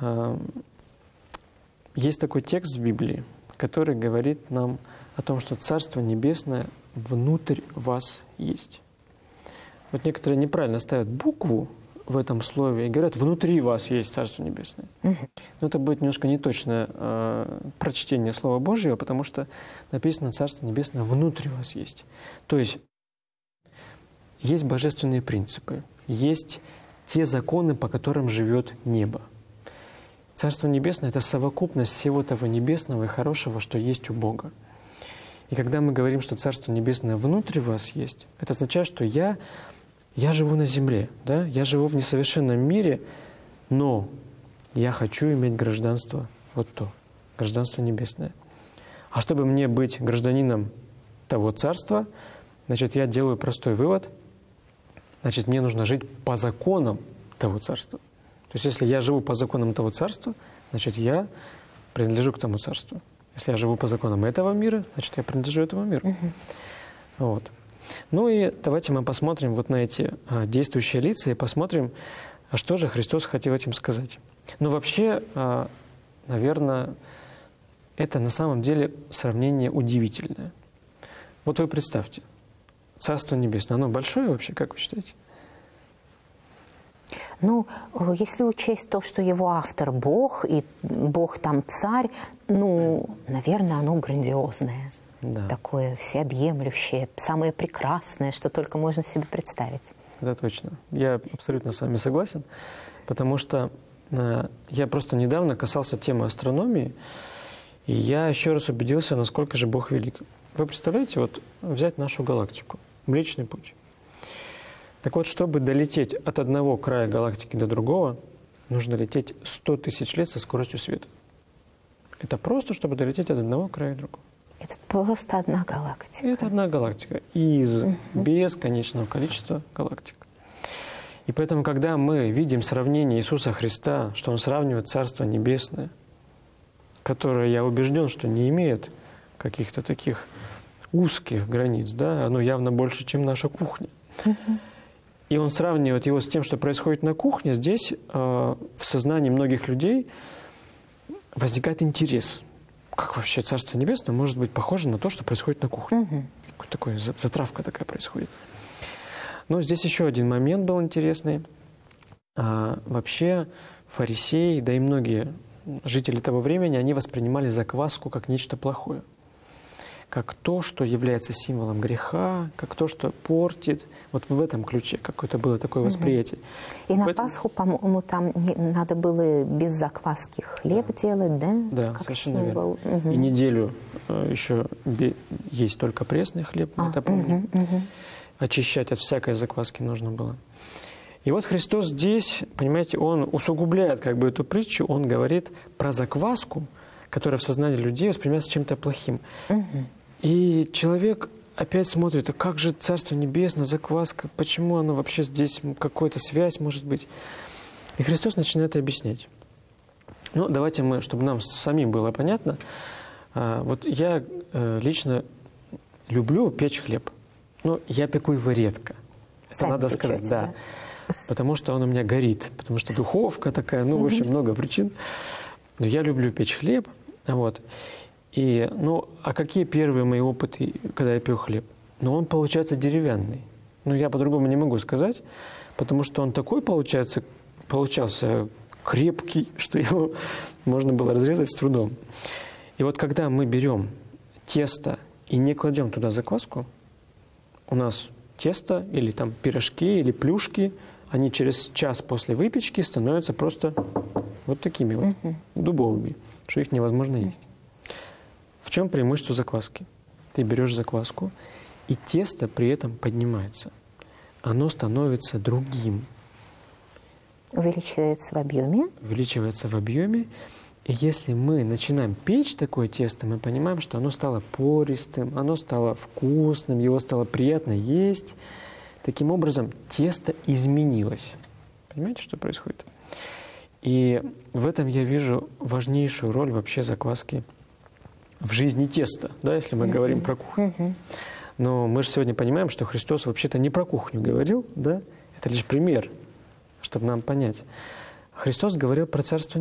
есть такой текст в Библии, который говорит нам о том, что Царство Небесное внутрь вас есть. Вот некоторые неправильно ставят букву в этом слове и говорят, внутри вас есть Царство Небесное. Но это будет немножко неточное прочтение Слова Божьего, потому что написано Царство Небесное внутри вас есть. То есть есть божественные принципы, есть те законы, по которым живет небо. Царство Небесное – это совокупность всего того небесного и хорошего, что есть у Бога. И когда мы говорим, что Царство Небесное внутри вас есть, это означает, что я живу на земле, да? Я живу в несовершенном мире, но я хочу иметь гражданство, вот то, гражданство небесное. А чтобы мне быть гражданином того царства, значит, я делаю простой вывод, значит, мне нужно жить по законам того царства. То есть, если я живу по законам того царства, значит, я принадлежу к тому царству. Если я живу по законам этого мира, значит, я принадлежу этому миру. Вот. Ну и давайте мы посмотрим вот на эти действующие лица и посмотрим, что же Христос хотел этим сказать. Ну, вообще, наверное, это на самом деле сравнение удивительное. Вот вы представьте, Царство Небесное, оно большое вообще, как вы считаете? Ну, если учесть то, что его автор Бог, и Бог там царь, ну, наверное, оно грандиозное. Да. Такое всеобъемлющее, самое прекрасное, что только можно себе представить. Это точно. Я абсолютно с вами согласен, потому что я просто недавно касался темы астрономии, и я еще раз убедился, насколько же Бог велик. Вы представляете, вот взять нашу галактику, Млечный Путь. Так вот, чтобы долететь от одного края галактики до другого, нужно лететь 100 тысяч лет со скоростью света. Это просто, чтобы долететь от одного края к другому. Это просто одна галактика. Это одна галактика из бесконечного количества галактик. И поэтому, когда мы видим сравнение Иисуса Христа, что Он сравнивает Царство Небесное, которое, я убежден, что не имеет каких-то таких узких границ, да, оно явно больше, чем наша кухня. И Он сравнивает его с тем, что происходит на кухне, здесь в сознании многих людей возникает интерес. Как вообще Царство Небесное может быть похоже на то, что происходит на кухне? Такая затравка такая происходит. Но здесь еще один момент был интересный. Вообще фарисеи, да и многие жители того времени, они воспринимали закваску как нечто плохое. Как то, что является символом греха, как то, что портит. Вот в этом ключе какое-то было такое восприятие. И на Пасху, по-моему, там надо было без закваски хлеб делать, да? Да, как совершенно символ. верно. И неделю еще есть только пресный хлеб, мы это помним. Очищать от всякой закваски нужно было. И вот Христос здесь, понимаете, Он усугубляет как бы эту притчу, Он говорит про закваску, которая в сознании людей воспринимается чем-то плохим. И человек опять смотрит, а как же Царство Небесное, закваска, почему оно вообще здесь, какая-то связь может быть. И Христос начинает объяснять. Ну, давайте мы, чтобы нам самим было понятно, вот я лично люблю печь хлеб, но я пеку его редко. Это надо сказать, да. Потому что он у меня горит, потому что духовка такая, ну, в общем, много причин. Но я люблю печь хлеб, вот. И, ну, а какие первые мои опыты, когда я пек хлеб? Ну, он получается деревянный. Ну, я по-другому не могу сказать, потому что он такой получался крепкий, что его можно было разрезать с трудом. И вот когда мы берем тесто и не кладем туда закваску, у нас тесто или там пирожки или плюшки, они через час после выпечки становятся просто вот такими вот дубовыми, что их невозможно есть. В чем преимущество закваски? Ты берешь закваску, и тесто при этом поднимается. Оно становится другим. Увеличивается в объеме. Увеличивается в объеме. И если мы начинаем печь такое тесто, мы понимаем, что оно стало пористым, оно стало вкусным, его стало приятно есть. Таким образом, тесто изменилось. Понимаете, что происходит? И в этом я вижу важнейшую роль вообще закваски в жизни теста, да, если мы говорим про кухню. Но мы же сегодня понимаем, что Христос вообще-то не про кухню говорил, да? Это лишь пример, чтобы нам понять. Христос говорил про Царство